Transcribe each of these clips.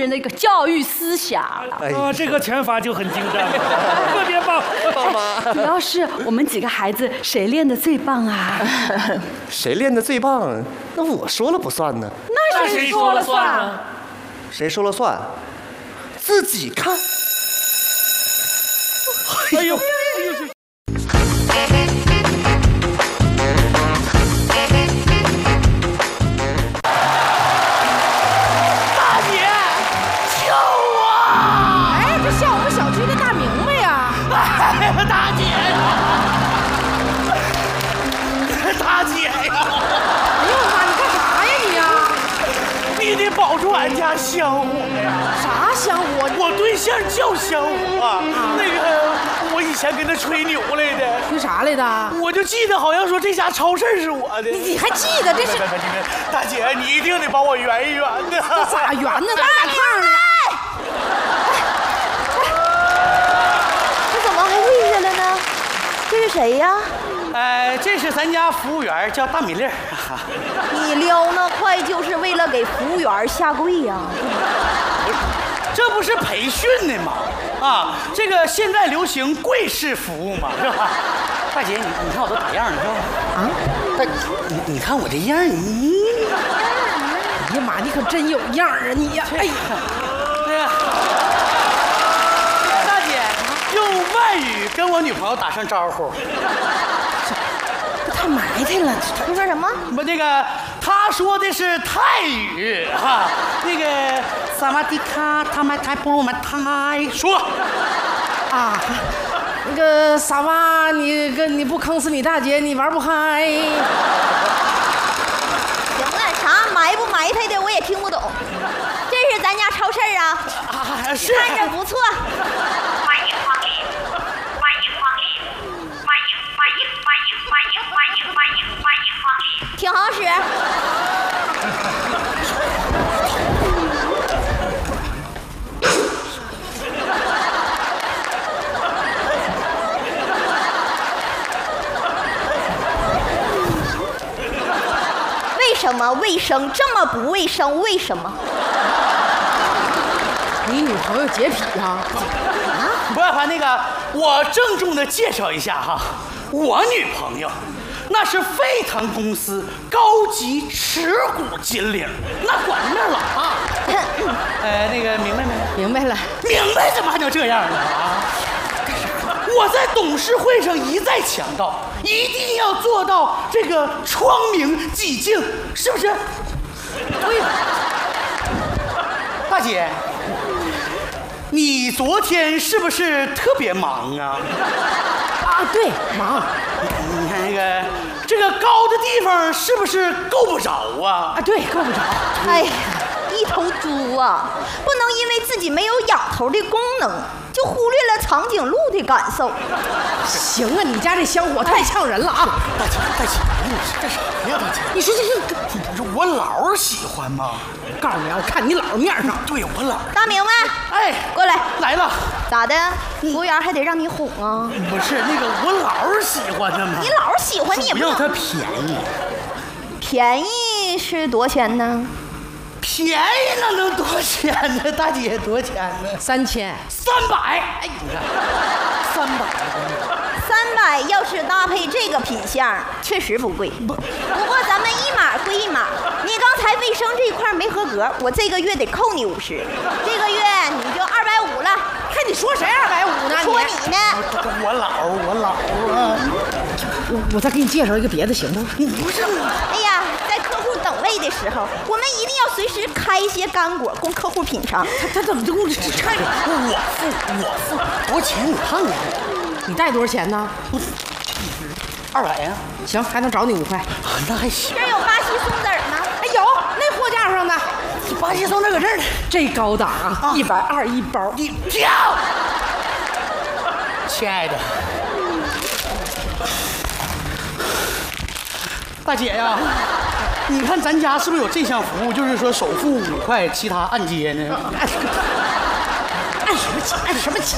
人的一个教育思想。 这个拳法就很精湛，特别棒。 爸妈， 主要是我们几个孩子谁练的最棒啊？ 谁练的最棒？那我说了不算呢。 那谁说了算呢？ 谁说了算？自己看。 哎呦！ 大姐，救我！ 哎，这像我们小区的大明白呀！ 哎呀，大姐呀！大姐呀！ 哎呦我妈，你干啥呀你呀？ 你得保住俺家香火呀！ 啥香火？ 我对象叫香火，那个我以前跟他吹牛来的。 吹啥来的？ 我就记得好像说这家超市是我的。 你还记得这是？ 大姐，你一定得帮我圆一圆的。 咋圆呢？咱俩炕呢？ 这怎么还跪下了呢？这是谁呀？ 这是咱家服务员，叫大米粒儿。 你撩那快就是为了给服务员下跪呀？ 这不是培训的吗？啊，这个现在流行跪式服务嘛，是吧？大姐，你看我都咋样了，是吧？啊，大，你看我这样， 哎呀妈，你可真有样啊你呀！哎呀， 对呀。大姐，用外语跟我女朋友打声招呼。 太埋汰了。 你说什么？ 不，那个他说的是泰语哈，那个萨瓦迪卡，他们台朋友们泰说啊，那个傻娃，你不坑死你大姐，你玩不嗨。 行了，啥埋不埋汰的我也听不懂。这是咱家超市啊， 是看着不错。 欢迎光临，欢迎光临，欢迎欢迎欢迎欢迎欢迎欢迎欢迎光临， 挺好使。为什么卫生这么不卫生？为什么？ 你女朋友洁癖啊？ 不要烦那个，我郑重的介绍一下哈，我女朋友那是沸腾公司高级持股金领，那管的面老大。那个明白没？ 明白了。 明白怎么还能这样呢？啊？我在董事会上一再强调，一定要做到这个窗明几净，是不是？对。大姐，你昨天是不是特别忙啊？ 啊，对，忙。 你看那个这个高的地方是不是够不着啊？ 啊，对，够不着。 哎呀，一头猪啊，不能因为自己没有仰头的功能，就忽略了长颈鹿的感受。 行啊，你家这香火太呛人了啊！ 大姐，你是干啥呀？大姐， 你说这是， 你说我老喜欢吗？ 告诉你啊，我看你老面上。 对我老。 大明白？ 哎， 过来。 来了。 咋的？服务员还得让你哄啊？ 不是那个，我老喜欢他嘛。 你老喜欢你也不要他便宜。 便宜是多钱呢？ 便宜那能多钱呢？大姐多钱呢 ？3000。 300。哎，你看 ，300要是搭配这个品相，确实不贵。不过咱们一码归一码，你刚才卫生这一块没合格，我这个月得扣你50，这个月你就250了。 看你说谁250呢？ 说你呢？ 我老啊！ 我再给你介绍一个别的行不？ 不是我。 哎呀，在客户等位的时候，我们一定要随时开一些干果供客户品尝。 他怎么就给我看着？ 我付多少钱？你看看。 你带多少钱呢 ？200呀。 行，还能找你5块。 那还行。 这有巴西松子吗？ 哎，有那货架上的。 巴西松子搁这儿呢。 这高档啊，120一包。 你跳。亲爱的。大姐呀，你看咱家是不是有这项服务？就是说首付5块，其他按揭呢？ 按什么揭？按什么揭？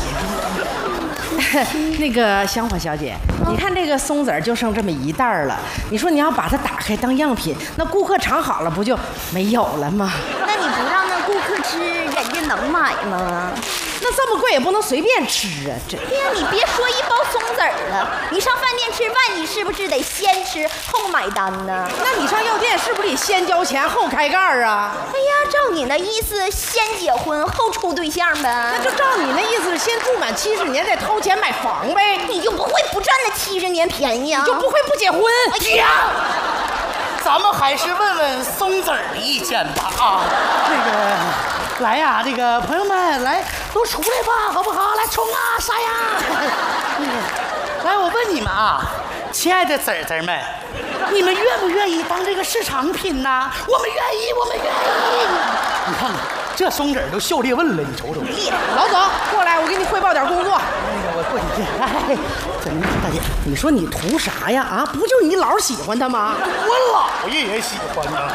那个香火小姐，你看这个松子就剩这么一袋了。你说你要把它打开当样品，那顾客尝好了不就没有了吗？ 那你不让那顾客吃，人人家能买吗？ 那这么贵也不能随便吃啊！这， 哎呀，你别说一包松子儿了，你上饭店吃饭，你是不是得先吃后买单呢？ 那你上药店是不是得先交钱后开盖啊？ 哎呀，照你那意思，先结婚后处对象呗？ 那就照你那意思，先住满70年再掏钱买房呗？ 你就不会不占那70年便宜啊？ 就不会不结婚？ 停！咱们还是问问松子儿的意见吧啊！那个，来呀，这个朋友们，来都出来吧，好不好？来冲啊，杀呀！那个，来，我问你们啊，亲爱的籽籽们，你们愿不愿意当这个市场品呢？我们愿意，我们愿意。你看看，这松子儿都笑裂纹了，你瞅瞅。 老总，过来，我给你汇报点工作。 那个，我过去见。哎，怎么大姐？ 你说你图啥呀？啊，不就你姥喜欢他吗？ 我姥爷也喜欢呢。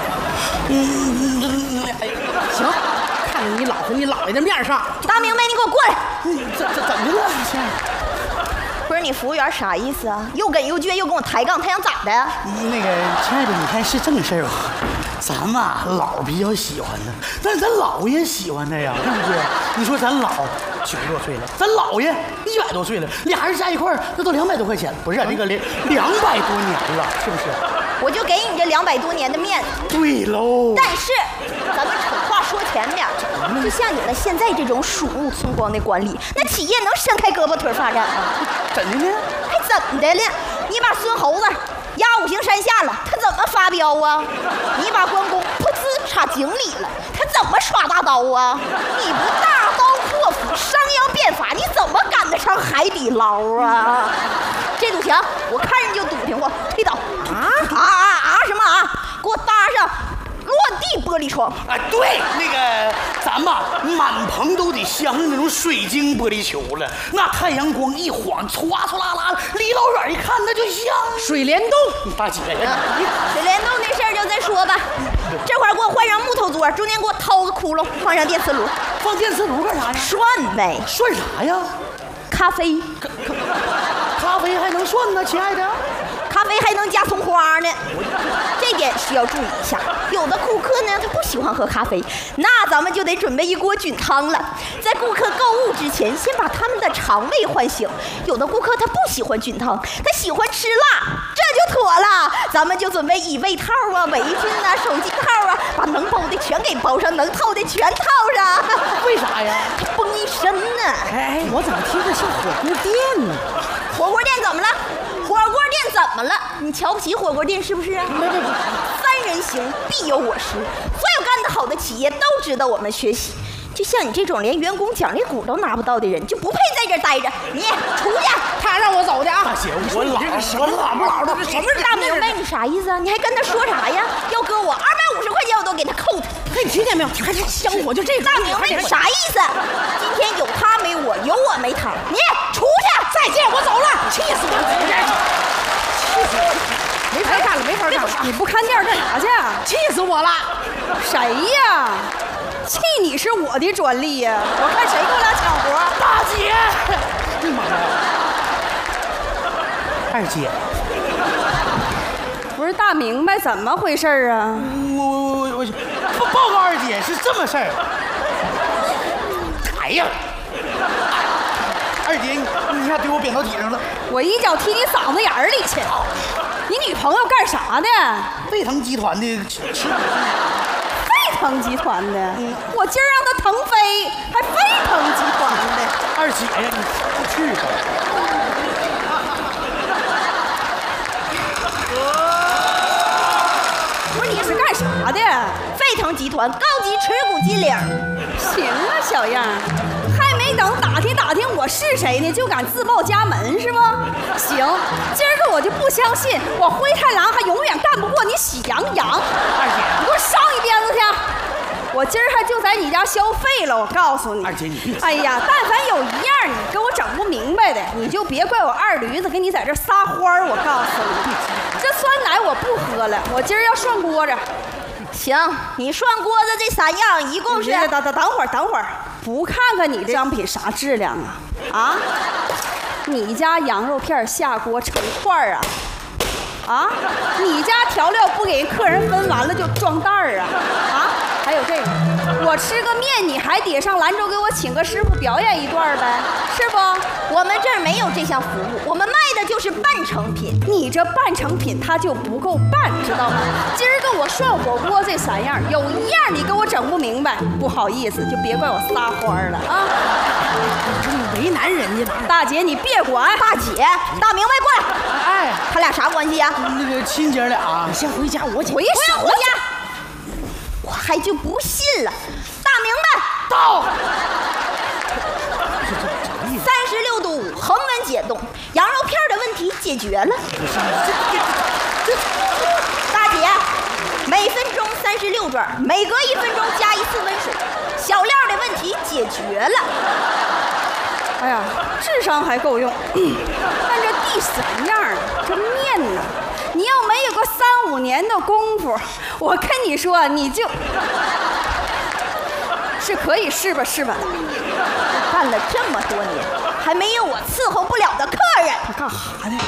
行，看在你老和你姥爷的面上， 大明白，你给我过来！ 怎么了？亲爱的， 不是你服务员啥意思啊？又梗又倔又跟我抬杠，他想咋的？ 那个亲爱的，你看是这么事儿吧？咱们姥比较喜欢他，但是咱姥爷喜欢他呀，对不对？你说咱姥90多岁了，咱姥爷100多岁了，俩人加一块儿那都200多块钱，不是这个200多年了，是不是？ 我就给你这200多年的面子。 对喽。 但是咱们丑话说前面，就像你们现在这种鼠目寸光的管理，那企业能伸开胳膊腿发展吗？ 怎的呢？ 还怎么的了？你把孙猴子压五行山下了，他怎么发飙啊？你把关公噗呲插井里了，他怎么耍大刀啊？你不大刀阔斧、伤腰变法，你怎么赶得上海底捞啊？这堵墙我看着就堵挺我，推倒！什么啊？给我搭上落地玻璃窗！ 啊，对，那个咱们满棚都得镶上那种水晶玻璃球了，那太阳光一晃，唰唰啦啦，离老远一看，那就像水帘洞。 大姐呀， 水帘洞那事儿就再说吧。这会儿给我换上木头桌，中间给我掏个窟窿，放上电磁炉。 放电磁炉干啥呀？ 涮呗。 涮啥呀？ 咖啡。 咖啡还能涮呢，亲爱的。 咖啡还能加葱花呢，这点需要注意一下。有的顾客呢，他不喜欢喝咖啡，那咱们就得准备一锅菌汤了。在顾客购物之前，先把他们的肠胃唤醒。有的顾客他不喜欢菌汤，他喜欢吃辣，这就妥了。咱们就准备椅背套啊、围巾啊、手机套啊，把能包的全给包上，能套的全套上。 为啥呀？ 它绷一身呢。 哎，我怎么听着像火锅店呢？ 火锅店怎么了？火锅店怎么了？你瞧不起火锅店是不是啊？ 不， 三人行必有我师，所有干得好的企业都值得我们学习。就像你这种连员工奖励股都拿不到的人，就不配在这儿待着。你出去！ 他让我走的啊！ 大姐，我老的，这什么大明白你啥意思啊？你还跟他说啥呀？要搁我250块钱我都给他扣他。 嘿，你听见没有？还是香火就这个。 大明白你啥意思？今天有他没我，有我没他。你出去！ 再见，我走了。气死我了！没法干了，没法干了！ 你不看店干啥去？ 气死我了！ 谁呀？气你是我的专利呀！我看谁跟我俩抢活。 大姐，哎妈呀！二姐， 不是大明白怎么回事啊？ 我报告二姐是这么事儿。哎呀，二姐，你一下怼我扁到底上了。 我一脚踢你嗓子眼儿里去！你女朋友干啥的？ 沸腾集团的吃。 沸腾集团的，我今儿让他腾飞，还沸腾集团的。 二姐呀，你去吧。 不是你是干啥的？ 沸腾集团高级持股金领。 行啊，小样儿，还没等打听我是谁呢，就敢自报家门是吗？行，今儿个我就不相信我灰太狼还永远干不过你喜羊羊。 二姐， 你给我上一边子去！我今儿还就在你家消费了，我告诉你。 二姐你别。 哎呀，但凡有一样你跟我整不明白的，你就别怪我二驴子给你在这撒欢儿。我告诉你，这酸奶我不喝了，我今儿要涮锅子。 行，你涮锅子这3样一共是…… 等会儿，不看看你的商品啥质量啊？啊，你家羊肉片下锅成块啊？啊，你家调料不给人客人分完了就装袋儿啊？啊， 还有这个，我吃个面，你还得上兰州给我请个师傅表演一段呗，是不？ 我们这儿没有这项服务，我们卖的就是半成品。 你这半成品它就不够半，知道吗？今儿个我涮火锅这3样，有一样你给我整不明白，不好意思，就别怪我撒欢了啊！ 你为难人家呢。 大姐你别管， 大姐，大明白过来， 哎， 他俩啥关系呀？ 那个亲姐俩， 先回家，我请。 回手回家。我还就不信了，大明白到。 36度5，恒温解冻，羊肉片的问题解决了。大姐，每分钟36转，每隔1分钟加1次温水，小料的问题解决了。 哎呀，智商还够用。但这第3样啊，这面呢，你要没有个3、5年的功夫，我跟你说，你就是可以试吧试吧。 干了这么多年，还没有我伺候不了的客人。 干哈呢？